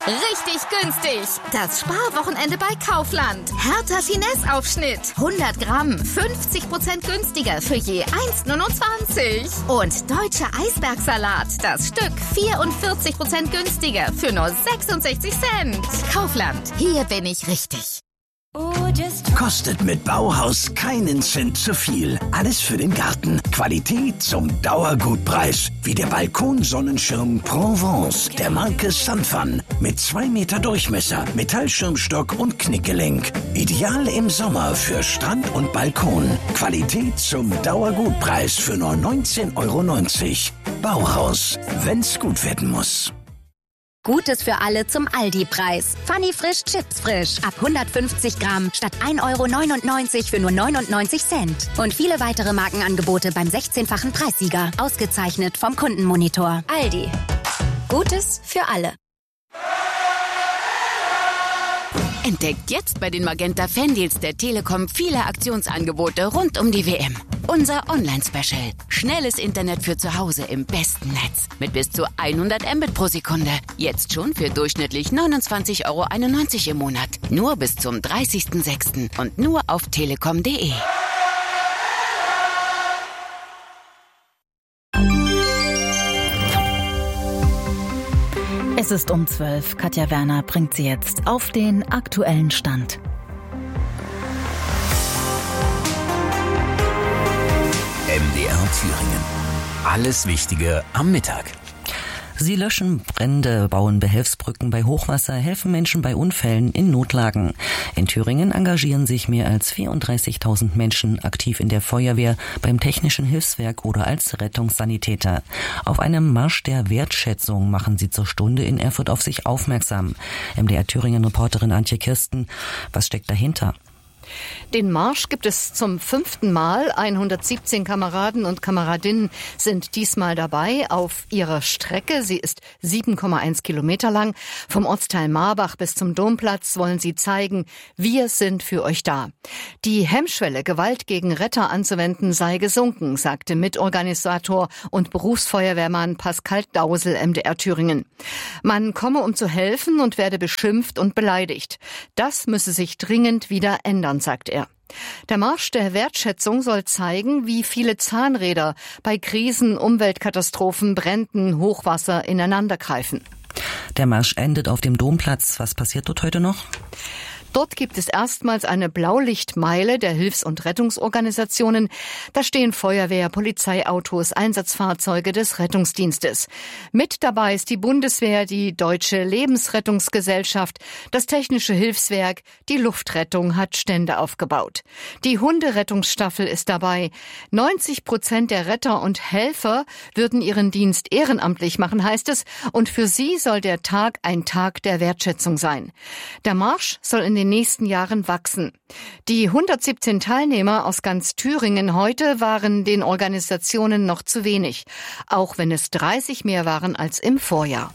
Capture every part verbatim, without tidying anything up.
Richtig günstig. Das Sparwochenende bei Kaufland. Hertha Finesse-Aufschnitt. hundert Gramm, fünfzig Prozent günstiger für je eins Komma neunundzwanzig. Und deutscher Eisbergsalat. Das Stück vierundvierzig Prozent günstiger für nur sechsundsechzig Cent. Kaufland. Hier bin ich richtig. Kostet mit Bauhaus keinen Cent zu viel. Alles für den Garten. Qualität zum Dauergutpreis. Wie der Balkonsonnenschirm Provence der Marke Sunfun. Mit zwei Meter Durchmesser, Metallschirmstock und Knickgelenk. Ideal im Sommer für Strand und Balkon. Qualität zum Dauergutpreis für nur neunzehn Euro neunzig. Bauhaus, wenn's gut werden muss. Gutes für alle zum Aldi-Preis. Funny Frisch Chips Frisch. Ab hundertfünfzig Gramm statt ein Euro neunundneunzig für nur neunundneunzig Cent. Und viele weitere Markenangebote beim sechzehnfachen Preissieger. Ausgezeichnet vom Kundenmonitor. Aldi. Gutes für alle. Entdeckt jetzt bei den Magenta Fandeals der Telekom viele Aktionsangebote rund um die W M. Unser Online-Special. Schnelles Internet für zu Hause im besten Netz. Mit bis zu hundert Mbit pro Sekunde. Jetzt schon für durchschnittlich neunundzwanzig Euro einundneunzig im Monat. Nur bis zum dreißigsten sechsten und nur auf telekom punkt de. Es ist um zwölf. Katja Werner bringt Sie jetzt auf den aktuellen Stand. M D R Thüringen. Alles Wichtige am Mittag. Sie löschen Brände, bauen Behelfsbrücken bei Hochwasser, helfen Menschen bei Unfällen in Notlagen. In Thüringen engagieren sich mehr als vierunddreißigtausend Menschen aktiv in der Feuerwehr, beim Technischen Hilfswerk oder als Rettungssanitäter. Auf einem Marsch der Wertschätzung machen sie zur Stunde in Erfurt auf sich aufmerksam. M D R Thüringen-Reporterin Antje Kirsten, was steckt dahinter? Den Marsch gibt es zum fünften Mal. hundertsiebzehn Kameraden und Kameradinnen sind diesmal dabei auf ihrer Strecke. Sie ist sieben Komma eins Kilometer lang. Vom Ortsteil Marbach bis zum Domplatz wollen sie zeigen, wir sind für euch da. Die Hemmschwelle, Gewalt gegen Retter anzuwenden, sei gesunken, sagte Mitorganisator und Berufsfeuerwehrmann Pascal Dausel, M D R Thüringen. Man komme, um zu helfen und werde beschimpft und beleidigt. Das müsse sich dringend wieder ändern, sagt er. Der Marsch der Wertschätzung soll zeigen, wie viele Zahnräder bei Krisen, Umweltkatastrophen, Bränden, Hochwasser ineinandergreifen. Der Marsch endet auf dem Domplatz. Was passiert dort heute noch? Dort gibt es erstmals eine Blaulichtmeile der Hilfs- und Rettungsorganisationen. Da stehen Feuerwehr, Polizeiautos, Einsatzfahrzeuge des Rettungsdienstes. Mit dabei ist die Bundeswehr, die Deutsche Lebensrettungsgesellschaft, das Technische Hilfswerk, die Luftrettung hat Stände aufgebaut. Die Hunderettungsstaffel ist dabei. neunzig Prozent der Retter und Helfer würden ihren Dienst ehrenamtlich machen, heißt es. Und für sie soll der Tag ein Tag der Wertschätzung sein. Der Marsch soll in den nächsten Jahren wachsen. Die hundertsiebzehn Teilnehmer aus ganz Thüringen heute waren den Organisationen noch zu wenig, auch wenn es dreißig mehr waren als im Vorjahr.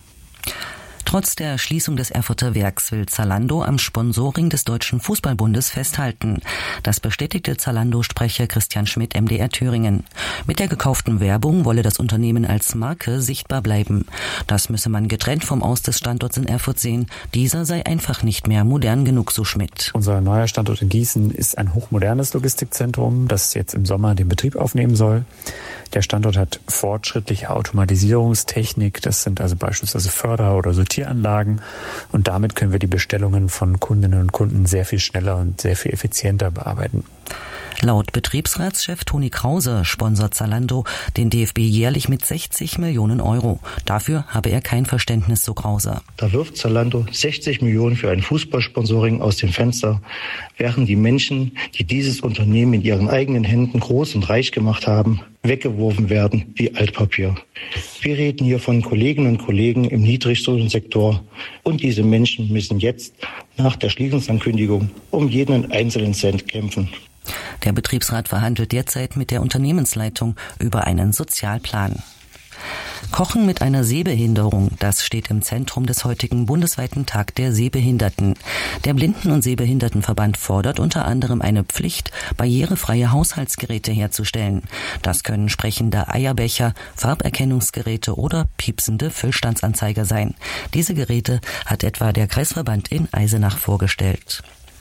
Trotz der Schließung des Erfurter Werks will Zalando am Sponsoring des Deutschen Fußballbundes festhalten. Das bestätigte Zalando-Sprecher Christian Schmidt, M D R Thüringen. Mit der gekauften Werbung wolle das Unternehmen als Marke sichtbar bleiben. Das müsse man getrennt vom Aus des Standorts in Erfurt sehen. Dieser sei einfach nicht mehr modern genug, so Schmidt. Unser neuer Standort in Gießen ist ein hochmodernes Logistikzentrum, das jetzt im Sommer den Betrieb aufnehmen soll. Der Standort hat fortschrittliche Automatisierungstechnik, das sind also beispielsweise Förder- oder Sortieranlagen, und damit können wir die Bestellungen von Kundinnen und Kunden sehr viel schneller und sehr viel effizienter bearbeiten. Laut Betriebsratschef Toni Krause sponsert Zalando den D F B jährlich mit sechzig Millionen Euro. Dafür habe er kein Verständnis, so Krause. Da wirft Zalando sechzig Millionen für ein Fußballsponsoring aus dem Fenster, während die Menschen, die dieses Unternehmen in ihren eigenen Händen groß und reich gemacht haben, weggeworfen werden wie Altpapier. Wir reden hier von Kolleginnen und Kollegen im Niedriglohnsektor, und diese Menschen müssen jetzt nach der Schließungsankündigung um jeden einzelnen Cent kämpfen. Der Betriebsrat verhandelt derzeit mit der Unternehmensleitung über einen Sozialplan. Kochen mit einer Sehbehinderung, das steht im Zentrum des heutigen bundesweiten Tag der Sehbehinderten. Der Blinden- und Sehbehindertenverband fordert unter anderem eine Pflicht, barrierefreie Haushaltsgeräte herzustellen. Das können sprechende Eierbecher, Farberkennungsgeräte oder piepsende Füllstandsanzeiger sein. Diese Geräte hat etwa der Kreisverband in Eisenach vorgestellt.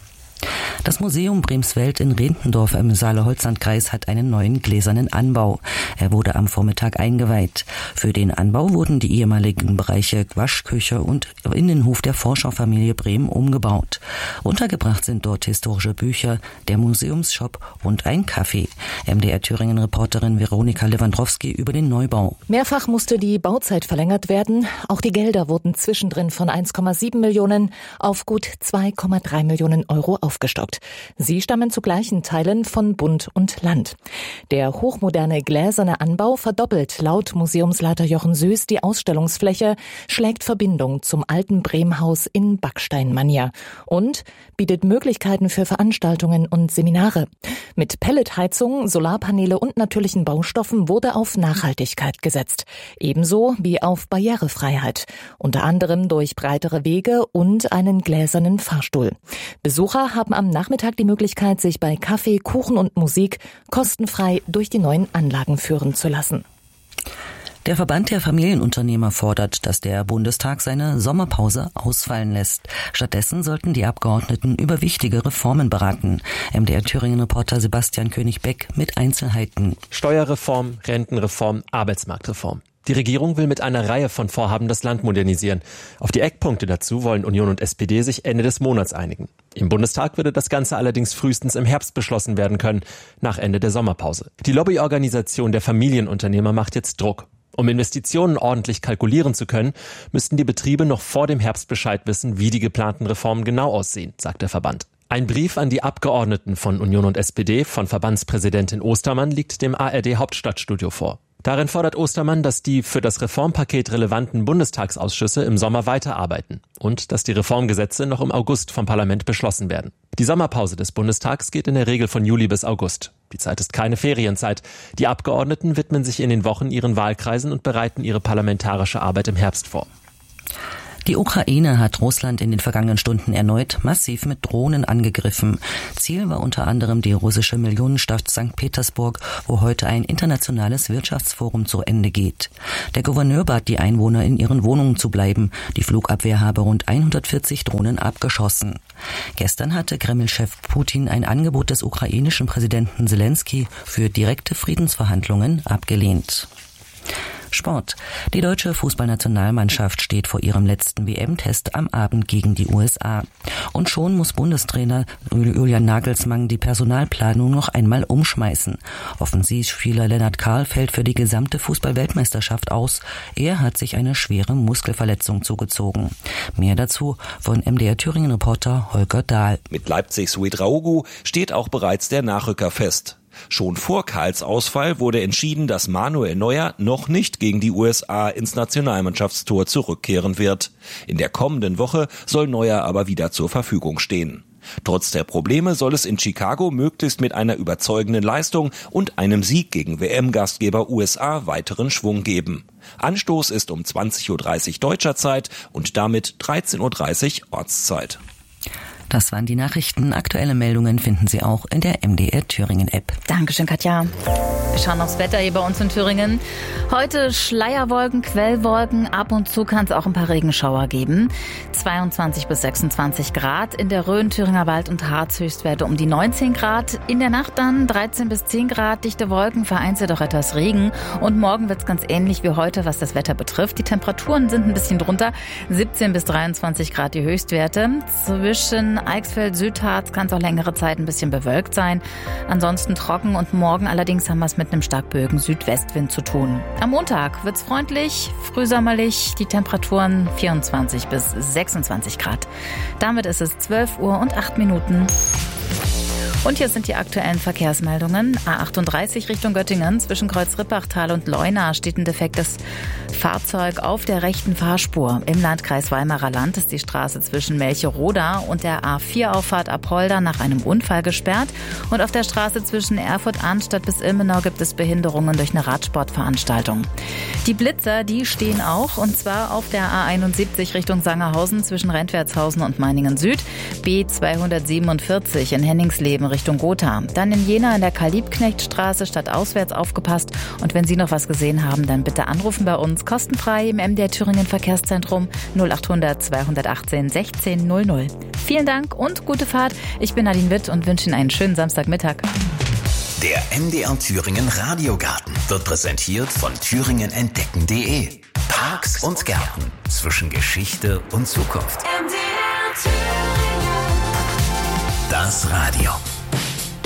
Das Museum Bremswelt in Rentendorf im Saale-Holzland-Kreis hat einen neuen gläsernen Anbau. Er wurde am Vormittag eingeweiht. Für den Anbau wurden die ehemaligen Bereiche Waschküche und Innenhof der Vorschau-Familie Brehm umgebaut. Untergebracht sind dort historische Bücher, der Museumsshop und ein Café. M D R-Thüringen-Reporterin Veronika Lewandowski über den Neubau. Mehrfach musste die Bauzeit verlängert werden. Auch die Gelder wurden zwischendrin von eins Komma sieben Millionen auf gut zwei Komma drei Millionen Euro aufgestockt. Sie stammen zu gleichen Teilen von Bund und Land. Der hochmoderne gläserne Anbau verdoppelt laut Museumsleiter Jochen Süß die Ausstellungsfläche, schlägt Verbindung zum alten Bremhaus in Backsteinmanier und bietet Möglichkeiten für Veranstaltungen und Seminare. Mit Pelletheizung, Solarpaneele und natürlichen Baustoffen wurde auf Nachhaltigkeit gesetzt. Ebenso wie auf Barrierefreiheit. Unter anderem durch breitere Wege und einen gläsernen Fahrstuhl. Besucher haben am Nachmittag die Möglichkeit, sich bei Kaffee, Kuchen und Musik kostenfrei durch die neuen Anlagen führen zu lassen. Der Verband der Familienunternehmer fordert, dass der Bundestag seine Sommerpause ausfallen lässt. Stattdessen sollten die Abgeordneten über wichtige Reformen beraten. M D R-Thüringen-Reporter Sebastian König-Beck mit Einzelheiten. Steuerreform, Rentenreform, Arbeitsmarktreform. Die Regierung will mit einer Reihe von Vorhaben das Land modernisieren. Auf die Eckpunkte dazu wollen Union und S P D sich Ende des Monats einigen. Im Bundestag würde das Ganze allerdings frühestens im Herbst beschlossen werden können, nach Ende der Sommerpause. Die Lobbyorganisation der Familienunternehmer macht jetzt Druck. Um Investitionen ordentlich kalkulieren zu können, müssten die Betriebe noch vor dem Herbst Bescheid wissen, wie die geplanten Reformen genau aussehen, sagt der Verband. Ein Brief an die Abgeordneten von Union und S P D von Verbandspräsidentin Ostermann liegt dem A R D-Hauptstadtstudio vor. Darin fordert Ostermann, dass die für das Reformpaket relevanten Bundestagsausschüsse im Sommer weiterarbeiten und dass die Reformgesetze noch im August vom Parlament beschlossen werden. Die Sommerpause des Bundestags geht in der Regel von Juli bis August. Die Zeit ist keine Ferienzeit. Die Abgeordneten widmen sich in den Wochen ihren Wahlkreisen und bereiten ihre parlamentarische Arbeit im Herbst vor. Die Ukraine hat Russland in den vergangenen Stunden erneut massiv mit Drohnen angegriffen. Ziel war unter anderem die russische Millionenstadt Sankt Petersburg, wo heute ein internationales Wirtschaftsforum zu Ende geht. Der Gouverneur bat die Einwohner, in ihren Wohnungen zu bleiben. Die Flugabwehr habe rund hundertvierzig Drohnen abgeschossen. Gestern hatte Kreml-Chef Putin ein Angebot des ukrainischen Präsidenten Zelensky für direkte Friedensverhandlungen abgelehnt. Sport. Die deutsche Fußballnationalmannschaft steht vor ihrem letzten W M-Test am Abend gegen die U S A. Und schon muss Bundestrainer Julian Nagelsmann die Personalplanung noch einmal umschmeißen. Offensivspieler Lennart Kahl fällt für die gesamte Fußball-Weltmeisterschaft aus. Er hat sich eine schwere Muskelverletzung zugezogen. Mehr dazu von M D R-Thüringen-Reporter Holger Dahl. Mit Leipzigs Ouedraogo steht auch bereits der Nachrücker fest. Schon vor Kahls Ausfall wurde entschieden, dass Manuel Neuer noch nicht gegen die U S A ins Nationalmannschaftstor zurückkehren wird. In der kommenden Woche soll Neuer aber wieder zur Verfügung stehen. Trotz der Probleme soll es in Chicago möglichst mit einer überzeugenden Leistung und einem Sieg gegen W M-Gastgeber U S A weiteren Schwung geben. Anstoß ist um zwanzig Uhr dreißig deutscher Zeit und damit dreizehn Uhr dreißig Ortszeit. Das waren die Nachrichten. Aktuelle Meldungen finden Sie auch in der M D R Thüringen App. Dankeschön, Katja. Wir schauen aufs Wetter hier bei uns in Thüringen. Heute Schleierwolken, Quellwolken. Ab und zu kann es auch ein paar Regenschauer geben. zweiundzwanzig bis sechsundzwanzig Grad. In der Rhön, Thüringer Wald und Harz Höchstwerte um die neunzehn Grad. In der Nacht dann dreizehn bis zehn Grad. Dichte Wolken, vereinzelt auch etwas Regen. Und morgen wird es ganz ähnlich wie heute, was das Wetter betrifft. Die Temperaturen sind ein bisschen drunter. siebzehn bis dreiundzwanzig Grad die Höchstwerte. Zwischen Eichsfeld, Südharz kann es auch längere Zeit ein bisschen bewölkt sein. Ansonsten trocken und morgen allerdings haben wir es mit einem stark böigen Südwestwind zu tun. Am Montag wird es freundlich, frühsommerlich, die Temperaturen vierundzwanzig bis sechsundzwanzig Grad. Damit ist es zwölf Uhr und acht Minuten. Und hier sind die aktuellen Verkehrsmeldungen. A achtunddreißig Richtung Göttingen zwischen Kreuz-Rippachtal und Leuna steht ein defektes Fahrzeug auf der rechten Fahrspur. Im Landkreis Weimarer Land ist die Straße zwischen Melcheroda und der A vier Auffahrt Apolda nach einem Unfall gesperrt. Und auf der Straße zwischen Erfurt-Arnstadt bis Ilmenau gibt es Behinderungen durch eine Radsportveranstaltung. Die Blitzer, die stehen auch, und zwar auf der A einundsiebzig Richtung Sangerhausen zwischen Rentwertshausen und Meiningen Süd, B zweihundertsiebenundvierzig in Henningsleben Richtung Gotha. Dann in Jena in der Karl-Liebknecht-Straße stadtauswärts aufgepasst. Und wenn Sie noch was gesehen haben, dann bitte anrufen bei uns, kostenfrei im M D R Thüringen Verkehrszentrum null achthundert zweihundertachtzehn sechzehn null null. Vielen Dank und gute Fahrt. Ich bin Nadine Witt und wünsche Ihnen einen schönen Samstagmittag. Der M D R Thüringen Radiogarten wird präsentiert von thüringen entdecken punkt de. Parks und Gärten zwischen Geschichte und Zukunft. M D R Thüringen. Das Radio.